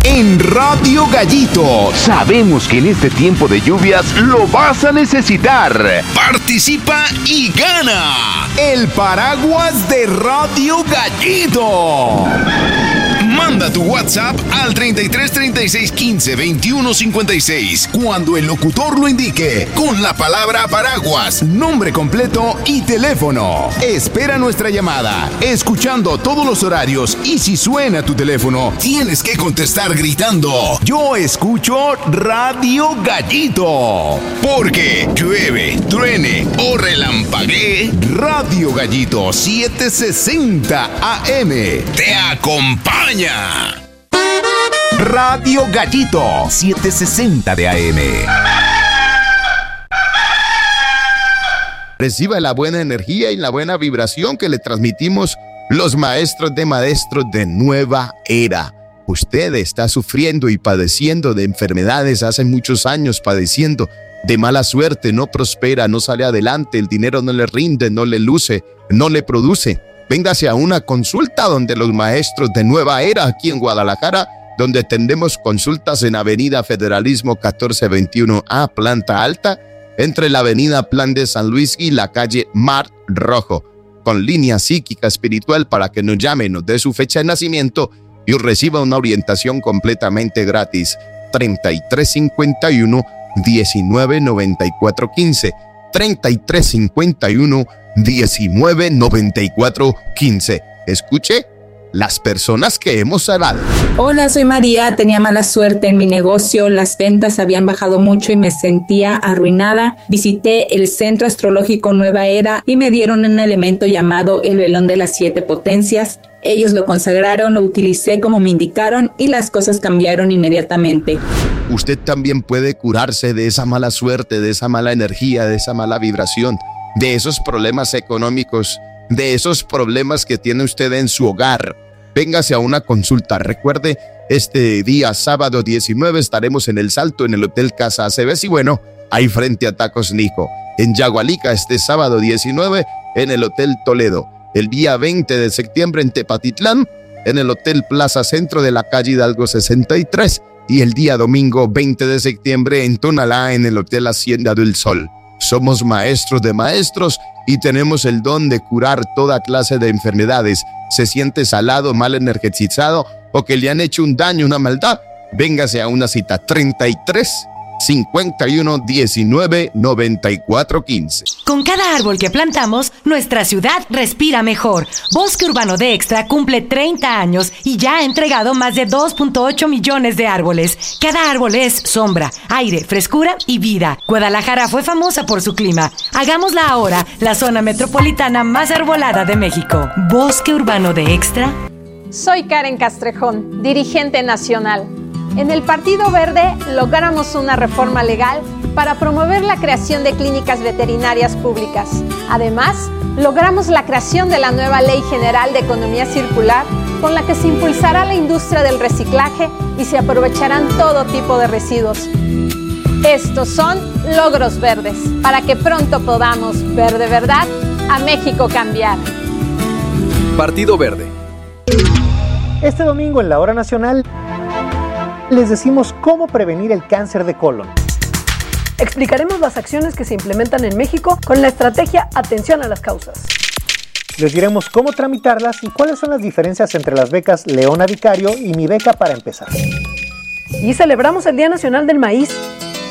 en Radio Gallito. Sabemos que en este tiempo de lluvias lo vas a necesitar. Participa y gana el paraguas de Radio Gallito. Manda tu WhatsApp al 33 36 15 21 56 cuando el locutor lo indique, con la palabra paraguas, nombre completo y teléfono. Espera nuestra llamada, escuchando todos los horarios, y si suena tu teléfono, tienes que contestar gritando: yo escucho Radio Gallito. Porque llueve, truene o relampaguee, Radio Gallito 760 AM te acompaña. Radio Gallito 760 de AM. Reciba la buena energía y la buena vibración que le transmitimos los maestros de Nueva Era. Usted está sufriendo y padeciendo de enfermedades hace muchos años, padeciendo de mala suerte, no prospera, no sale adelante, el dinero no le rinde, no le luce, no le produce. Véngase a una consulta donde los maestros de Nueva Era, aquí en Guadalajara, donde tendremos consultas en Avenida Federalismo 1421A, planta alta, entre la Avenida Plan de San Luis y la calle Mar Rojo, con línea psíquica espiritual para que nos llame, nos dé su fecha de nacimiento y reciba una orientación completamente gratis. 3351 1994 15, 3351 1994 15. Escuche las personas que hemos hablado. Hola, soy María. Tenía mala suerte en mi negocio. Las ventas habían bajado mucho y me sentía arruinada. Visité el Centro Astrológico Nueva Era y me dieron un elemento llamado el velón de las 7 potencias. Ellos lo consagraron, lo utilicé como me indicaron y las cosas cambiaron inmediatamente. Usted también puede curarse de esa mala suerte, de esa mala energía, de esa mala vibración, de esos problemas económicos, de esos problemas que tiene usted en su hogar. Véngase a una consulta. Recuerde, este día sábado 19 estaremos en El Salto, en el Hotel Casa Aceves, y bueno, ahí frente a Tacos Nico. En Yagualica, este sábado 19 en el Hotel Toledo. El día 20 de septiembre en Tepatitlán, en el Hotel Plaza Centro de la calle Hidalgo 63. Y el día domingo 20 de septiembre en Tonalá, en el Hotel Hacienda del Sol. Somos maestros de maestros y tenemos el don de curar toda clase de enfermedades. ¿Se siente salado, mal energizado o que le han hecho un daño, una maldad? Véngase a una cita. 33 51 19 94 15. Con cada árbol que plantamos, nuestra ciudad respira mejor. Bosque Urbano de Extra cumple 30 años y ya ha entregado más de 2.8 millones de árboles. Cada árbol es sombra, aire, frescura y vida. Guadalajara fue famosa por su clima. Hagámosla ahora la zona metropolitana más arbolada de México. Bosque Urbano de Extra. Soy Karen Castrejón, dirigente nacional. En el Partido Verde logramos una reforma legal para promover la creación de clínicas veterinarias públicas. Además, logramos la creación de la nueva Ley General de Economía Circular, con la que se impulsará la industria del reciclaje y se aprovecharán todo tipo de residuos. Estos son logros verdes, para que pronto podamos ver de verdad a México cambiar. Partido Verde. Este domingo en la Hora Nacional les decimos cómo prevenir el cáncer de colon. Explicaremos las acciones que se implementan en México con la estrategia Atención a las Causas. Les diremos cómo tramitarlas y cuáles son las diferencias entre las becas Leona Vicario y Mi Beca para Empezar. Y celebramos el Día Nacional del Maíz.